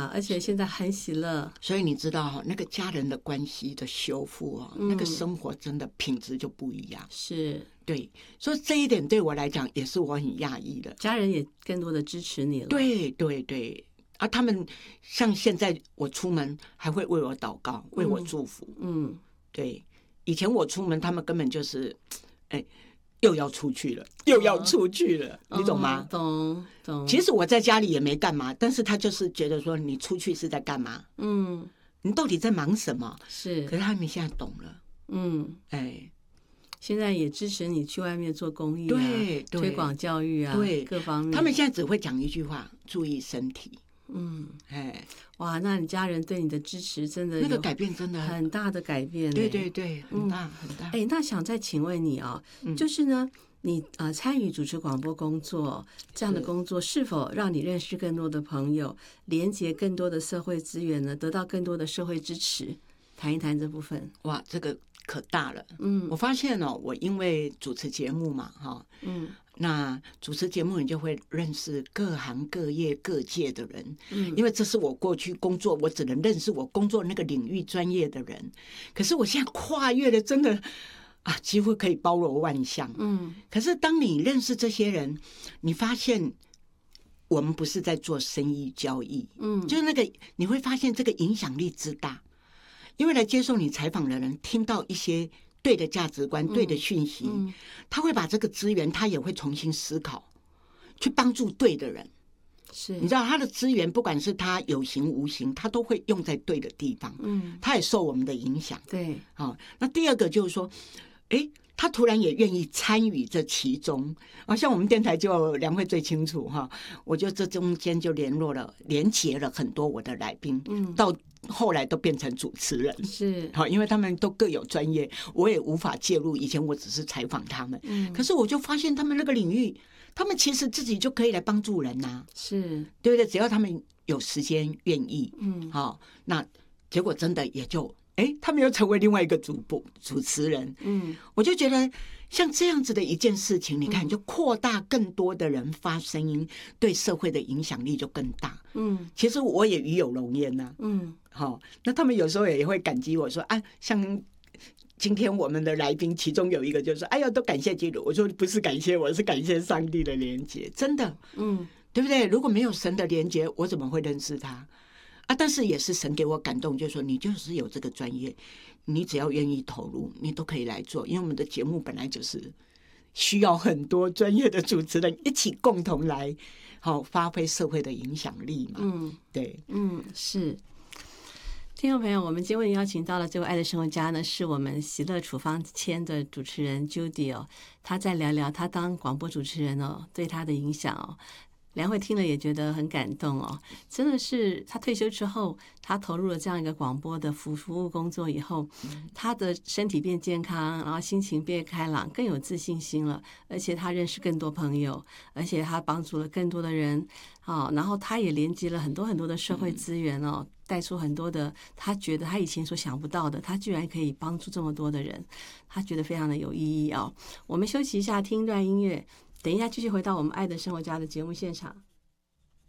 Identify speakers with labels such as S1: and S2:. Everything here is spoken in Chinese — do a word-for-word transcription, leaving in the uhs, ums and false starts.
S1: 而且现在很喜乐。
S2: 所以你知道那个家人的关系的修复啊、嗯，那个生活真的品质就不一样。
S1: 是，
S2: 对，所以这一点对我来讲也是我很讶异的。
S1: 家人也更多的支持你了。
S2: 对对对，啊，他们像现在我出门还会为我祷告，为我祝福。嗯，对，以前我出门他们根本就是，哎。又要出去了，又要出去了，哦、你懂吗？
S1: 懂懂。
S2: 其实我在家里也没干嘛，但是他就是觉得说你出去是在干嘛？嗯，你到底在忙什么？
S1: 是。
S2: 可是他们现在懂了，嗯，
S1: 哎，现在也支持你去外面做公益、啊，
S2: 对，
S1: 推广教育啊，
S2: 对，
S1: 各方面。
S2: 他们现在只会讲一句话：注意身体。
S1: 嗯，哎，哇，那你家人对你的支持真的有
S2: 那个改变真的
S1: 很大的改变，
S2: 对对对，很大、嗯、很大。
S1: 哎，那想再请问你啊、哦嗯，就是呢，你呃参与主持广播工作这样的工作，是否让你认识更多的朋友，连接更多的社会资源呢？得到更多的社会支持？谈一谈这部分。
S2: 哇，这个可大了。嗯，我发现哦，我因为主持节目嘛，哈，嗯。那主持节目你就会认识各行各业各界的人，嗯，因为这是我过去工作我只能认识我工作那个领域专业的人，可是我现在跨越了，真的啊，几乎可以包罗万象，嗯，可是当你认识这些人，你发现我们不是在做生意交易，嗯，就是那个你会发现这个影响力之大，因为来接受你采访的人听到一些对的价值观、对的讯息、嗯嗯，他会把这个资源，他也会重新思考，去帮助对的人。是，你知道他的资源，不管是他有形无形，他都会用在对的地方。嗯，他也受我们的影响。
S1: 对，
S2: 好、哦，那第二个就是说，哎，他突然也愿意参与这其中。啊，像我们电台就梁慧最清楚哈，我就这中间就联络了、连结了很多我的来宾，嗯，到。后来都变成主持人，
S1: 是
S2: 好，因为他们都各有专业，我也无法介入。以前我只是采访他们，嗯，可是我就发现他们那个领域，他们其实自己就可以来帮助人呐、啊，
S1: 是
S2: 对不对？只要他们有时间愿意，嗯，好，那结果真的也就，哎，他们又成为另外一个主播主持人，嗯，我就觉得像这样子的一件事情，你看，就扩大更多的人发声音，对社会的影响力就更大，嗯，其实我也与有荣焉呐、啊，嗯。好、哦，那他们有时候也会感激我说啊，像今天我们的来宾，其中有一个就说，哎呀，都感谢基督。我说不是感谢我，是感谢上帝的连结，真的，嗯，对不对？如果没有神的连结，我怎么会认识他啊？但是也是神给我感动，就是说你就是有这个专业，你只要愿意投入，你都可以来做。因为我们的节目本来就是需要很多专业的主持人一起共同来，好、哦、发挥社会的影响力嘛。嗯，对，
S1: 嗯，是。听众朋友，我们今天邀请到了这位爱的生活家呢，是我们喜乐处方签的主持人 Judy 哦，他在聊聊他当广播主持人哦对他的影响哦。梁慧听了也觉得很感动哦，真的是他退休之后，他投入了这样一个广播的服服务工作以后，他的身体变健康，然后心情变开朗，更有自信心了，而且他认识更多朋友，而且他帮助了更多的人哦，然后他也连接了很多很多的社会资源哦，带出很多的他觉得他以前所想不到的，他居然可以帮助这么多的人，他觉得非常的有意义哦。我们休息一下，听一段音乐。等一下，继续回到我们爱的生活家的节目现场。